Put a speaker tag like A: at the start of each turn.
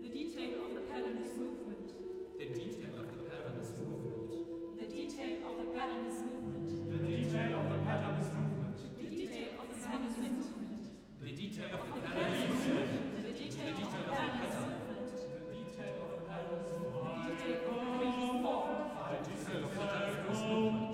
A: The detail of the pattern's movement.
B: The detail of the pattern's movement.
A: The detail of the pattern's movement.
C: The detail of the pattern's movement.
A: The detail of the pattern's movement.
B: The detail of the pattern's movement.
A: The detail of the pattern's movement.
C: The detail of the pattern's movement.
A: The detail of the pattern's movement.
C: The detail of the pattern's movement.